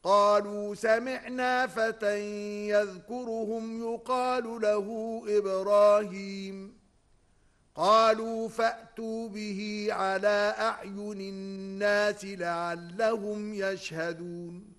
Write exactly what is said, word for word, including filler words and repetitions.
قالوا سمعنا فتى يذكرهم يقال له إبراهيم قالوا فأتوا به على أعين الناس لعلهم يشهدون